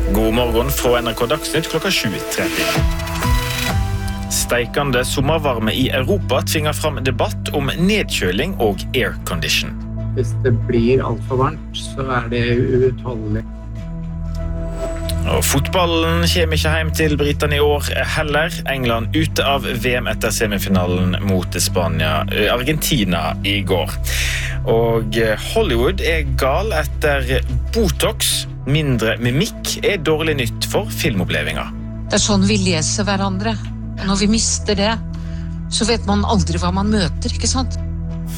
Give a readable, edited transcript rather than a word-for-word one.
God morgen fra NRK Dagsnytt klokka 7:30. Steikende sommervarme i Europa tvinger fram debatt om nedkjøling og aircondition. Hvis det blir alt for varmt, så det uutholdelig. Og fotballen kommer ikke hjem til Britene i år heller. England ute av VM etter semifinalen mot Argentina i går. Og Hollywood gal etter Botox. Mindre mimikk dårlig nytt for filmopplevelser. Det sånn vi leser hverandre. Når vi mister det, så vet man aldri hva man møter, ikke sant?